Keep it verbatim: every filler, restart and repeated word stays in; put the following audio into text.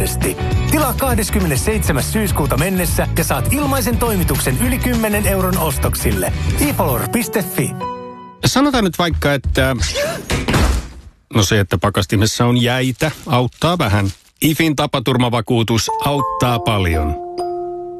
edullisesti. Tilaa kahdeskymmenesseitsemäs syyskuuta mennessä ja saat ilmaisen toimituksen yli kymmenen euron ostoksille. e follower piste fi. Sanotaan nyt vaikka, että no se, että pakastimessa on jäitä, auttaa vähän. I F In tapaturmavakuutus auttaa paljon.